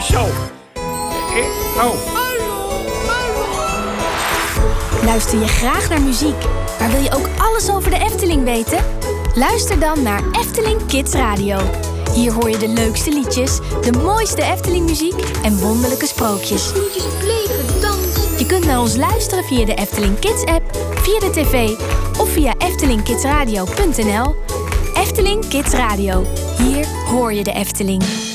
is zo. Oh. Luister je graag naar muziek, maar wil je ook alles over de Efteling weten? Luister dan naar Efteling Kids Radio. Hier hoor je de leukste liedjes, de mooiste Efteling-muziek en wonderlijke sprookjes. Snoetjes blijven dansen. Je kunt naar ons luisteren via de Efteling Kids-app, via de tv of via eftelingkidsradio.nl. Efteling Kids Radio. Hier hoor je de Efteling.